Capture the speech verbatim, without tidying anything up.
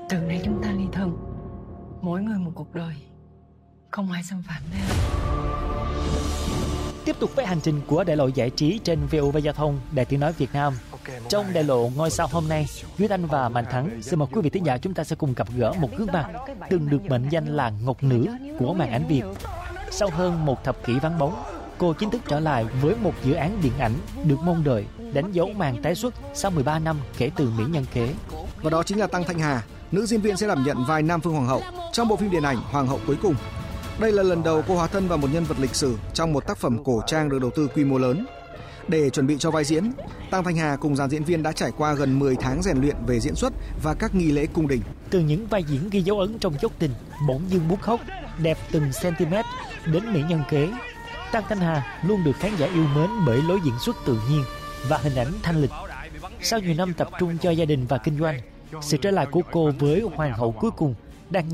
Từ nay chúng ta ly thân, mỗi người một cuộc đời, không ai xâm phạm nhau. Tiếp tục với hành trình của đại lộ giải trí trên vê o vê Giao thông, Đài Tiếng nói Việt Nam. Trong đại lộ ngôi sao hôm nay, Duy Anh và Mạnh Thắng xin mời quý vị thính giả chúng ta sẽ cùng gặp gỡ một gương mặt từng được mệnh danh là ngọc nữ của màn ảnh Việt. Sau hơn một thập kỷ vắng bóng, cô chính thức trở lại với một dự án điện ảnh được mong đợi, đánh dấu màn tái xuất sau mười ba năm kể từ Mỹ Nhân Kế. Và đó chính là Tăng Thanh Hà, nữ diễn viên sẽ đảm nhận vai Nam Phương Hoàng hậu trong bộ phim điện ảnh Hoàng hậu cuối cùng. Đây là lần đầu cô hóa thân vào một nhân vật lịch sử trong một tác phẩm cổ trang được đầu tư quy mô lớn. Để chuẩn bị cho vai diễn, Tăng Thanh Hà cùng dàn diễn viên đã trải qua gần mười tháng rèn luyện về diễn xuất và các nghi lễ cung đình. Từ những vai diễn ghi dấu ấn trong Dốc Tình, Bỗng Dưng Bút Khóc, Đẹp Từng cm đến Mỹ Nhân Kế, Tăng Thanh Hà luôn được khán giả yêu mến bởi lối diễn xuất tự nhiên và hình ảnh thanh lịch. Sau nhiều năm tập trung cho gia đình và kinh doanh, sự trở lại của cô với Hoàng hậu cuối cùng